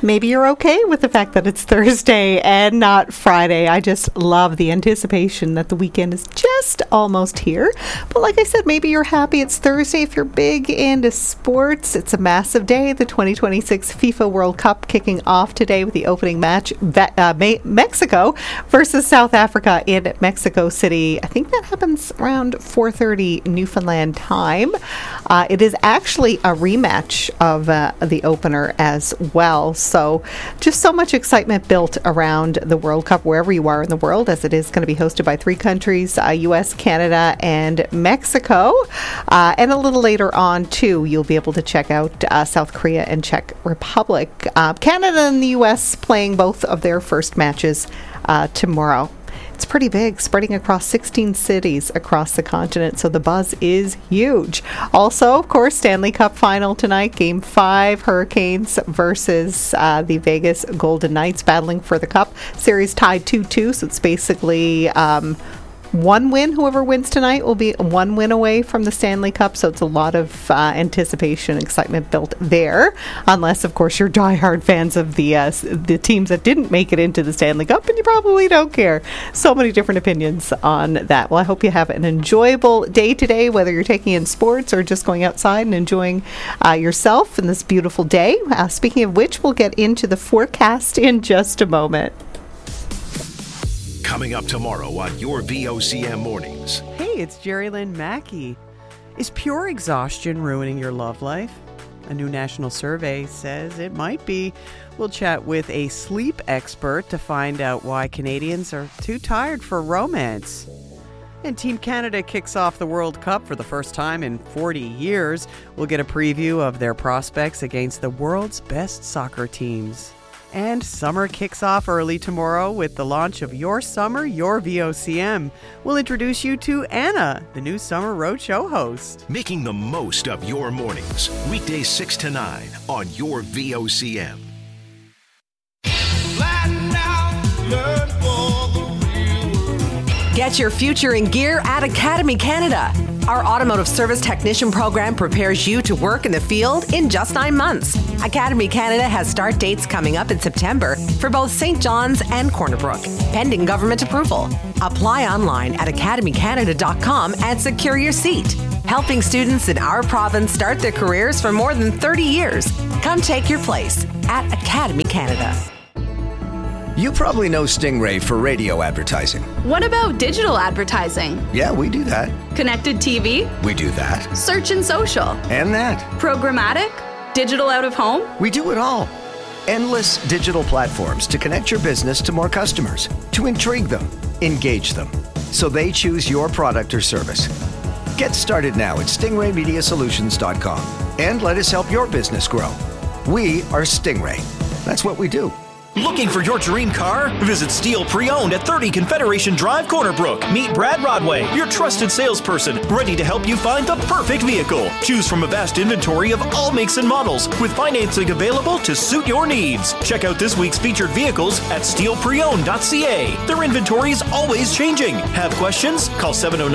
Maybe you're okay with the fact that it's Thursday and not Friday. I just love the anticipation that the weekend is just almost here. But like I said, maybe you're happy it's Thursday if you're big into sports. It's a massive day. The 2026 FIFA World Cup kicking off today with the opening match, Mexico versus South Africa in Mexico City. I think that happens around 4:30 Newfoundland time. It is actually a rematch of the opener as well. So just so much excitement built around the World Cup wherever you are in the world, as it is going to be hosted by three countries, U.S., Canada, and Mexico. And a little later on, too, you'll be able to check out South Korea and Czech Republic. Canada and the U.S. playing both of their first matches tomorrow. It's pretty big, spreading across 16 cities across the continent, so the buzz is huge. Also, of course, Stanley Cup final tonight, Game 5, Hurricanes versus the Vegas Golden Knights battling for the Cup. Series tied 2-2, so it's basically one win. Whoever wins tonight will be one win away from the Stanley Cup, so it's a lot of anticipation, excitement built there. Unless, of course, you're diehard fans of the teams that didn't make it into the Stanley Cup, and you probably don't care. So many different opinions on that. Well, I hope you have an enjoyable day today, whether you're taking in sports or just going outside and enjoying yourself in this beautiful day. Speaking of which, we'll get into the forecast in just a moment. Coming up tomorrow on your VOCM Mornings. Hey, it's Jerry Lynn Mackey. Is pure exhaustion ruining your love life? A new national survey says it might be. We'll chat with a sleep expert to find out why Canadians are too tired for romance. And Team Canada kicks off the World Cup for the first time in 40 years. We'll get a preview of their prospects against the world's best soccer teams. And summer kicks off early tomorrow with the launch of Your Summer, Your VOCM. We'll introduce you to Anna, the new Summer Roadshow host. Making the most of your mornings. Weekdays 6 to 9 on your VOCM. Get your future in gear at Academy Canada. Our automotive service technician program prepares you to work in the field in just 9 months. Academy Canada has start dates coming up in September for both St. John's and Corner Brook, pending government approval. Apply online at academycanada.com and secure your seat. Helping students in our province start their careers for more than 30 years. Come take your place at Academy Canada. You probably know Stingray for radio advertising. What about digital advertising? Yeah, we do that. Connected TV? We do that. Search and social? And that. Programmatic? Digital out of home? We do it all. Endless digital platforms to connect your business to more customers, to intrigue them, engage them, so they choose your product or service. Get started now at stingraymediasolutions.com and let us help your business grow. We are Stingray. That's what we do. Looking for your dream car? Visit Steel Pre-Owned at 30 Confederation Drive, Corner Brook. Meet Brad Rodway, your trusted salesperson, ready to help you find the perfect vehicle. Choose from a vast inventory of all makes and models, with financing available to suit your needs. Check out this week's featured vehicles at steelpreowned.ca. Their inventory is always changing. Have questions? Call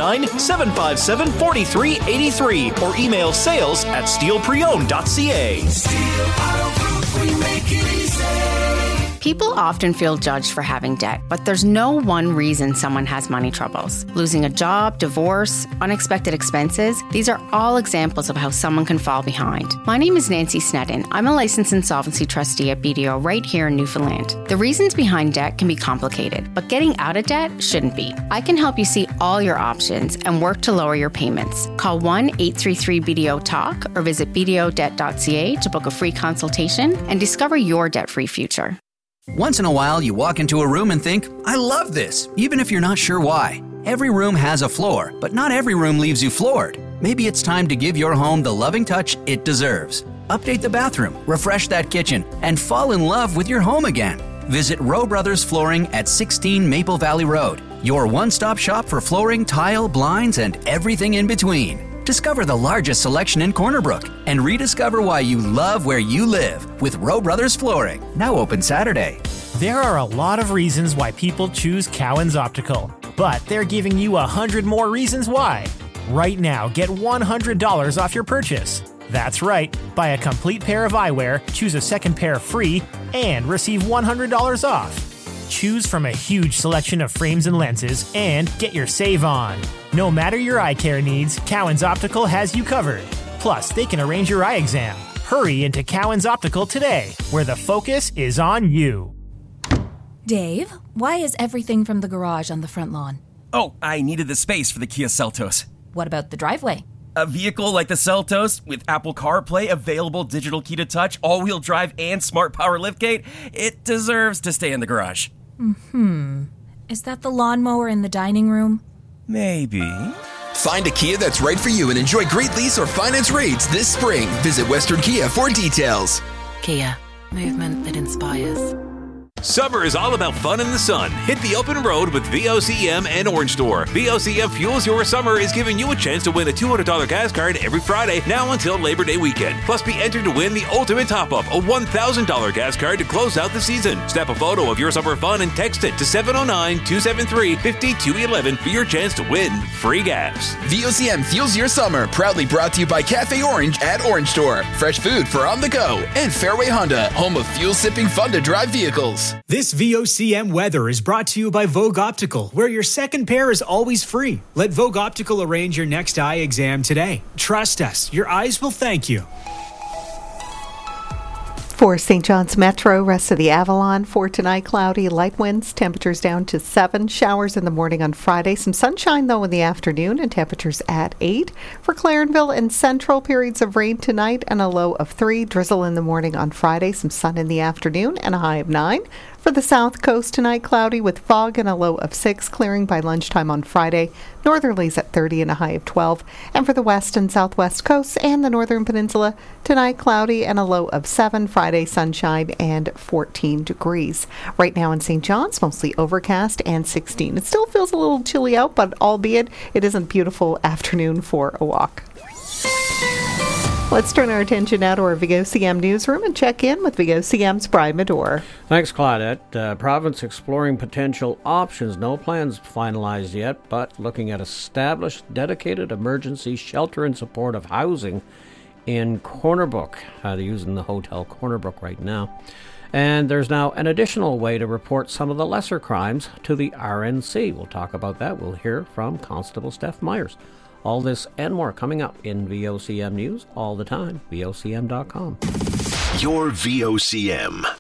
709-757-4383 or email sales@steelpreowned.ca. Steel Auto Group, we make it easy. People often feel judged for having debt, but there's no one reason someone has money troubles. Losing a job, divorce, unexpected expenses, these are all examples of how someone can fall behind. My name is Nancy Snedden. I'm a licensed insolvency trustee at BDO right here in Newfoundland. The reasons behind debt can be complicated, but getting out of debt shouldn't be. I can help you see all your options and work to lower your payments. Call 1-833-BDO-TALK or visit bdodebt.ca to book a free consultation and discover your debt-free future. Once in a while, you walk into a room and think, I love this, even if you're not sure why. Every room has a floor, but not every room leaves you floored. Maybe it's time to give your home the loving touch it deserves. Update the bathroom, refresh that kitchen, and fall in love with your home again. Visit Rowe Brothers Flooring at 16 Maple Valley Road, your one-stop shop for flooring, tile, blinds, and everything in between. Discover the largest selection in Corner Brook and rediscover why you love where you live with Rowe Brothers Flooring. Now open Saturday. There are a lot of reasons why people choose Cowan's Optical, but they're giving you 100 more reasons why. Right now, get $100 off your purchase. That's right. Buy a complete pair of eyewear, choose a second pair free, and receive $100 off. Choose from a huge selection of frames and lenses and get your save on. No matter your eye care needs, Cowan's Optical has you covered. Plus, they can arrange your eye exam. Hurry into Cowan's Optical today, where the focus is on you. Dave, why is everything from the garage on the front lawn? Oh, I needed the space for the Kia Seltos. What about the driveway? A vehicle like the Seltos, with Apple CarPlay, available digital key to touch, all-wheel drive, and smart power liftgate, it deserves to stay in the garage. Is that the lawnmower in the dining room? Maybe. Find a Kia that's right for you and enjoy great lease or finance rates this spring. Visit Western Kia for details. Kia, movement that inspires. Summer is all about fun in the sun. Hit the open road with VOCM and Orange Store. VOCM Fuels Your Summer is giving you a chance to win a $200 gas card every Friday now until Labor Day weekend. Plus, be entered to win the ultimate top-up, a $1,000 gas card to close out the season. Snap a photo of your summer fun and text it to 709-273-5211 for your chance to win free gas. VOCM Fuels Your Summer, proudly brought to you by Cafe Orange at Orange Store. Fresh food for on the go. And Fairway Honda, home of fuel-sipping fun-to-drive vehicles. This VOCM weather is brought to you by Vogue Optical, where your second pair is always free. Let Vogue Optical arrange your next eye exam today. Trust us, your eyes will thank you. For St. John's Metro, rest of the Avalon. For tonight, cloudy, light winds, temperatures down to 7. Showers in the morning on Friday. Some sunshine, though, in the afternoon, and temperatures at 8. For Clarenville and Central, periods of rain tonight and a low of 3. Drizzle in the morning on Friday. Some sun in the afternoon and a high of 9. For the South Coast tonight, cloudy with fog and a low of 6, clearing by lunchtime on Friday. Northerlies at 30 and a high of 12. And for the West and Southwest coasts and the Northern Peninsula, tonight cloudy and a low of 7. Friday, sunshine and 14 degrees. Right now in St. John's, mostly overcast and 16. It still feels a little chilly out, but albeit it is a beautiful afternoon for a walk. Let's turn our attention now to our VOCM newsroom and check in with VOCM's Brian Medore. Thanks, Claudette. Province exploring potential options. No plans finalized yet, but looking at established dedicated emergency shelter in support of housing in Corner Brook. They're using the Hotel Corner Brook right now. And there's now an additional way to report some of the lesser crimes to the RNC. We'll talk about that. We'll hear from Constable Steph Myers. All this and more coming up in VOCM News all the time. VOCM.com. Your VOCM.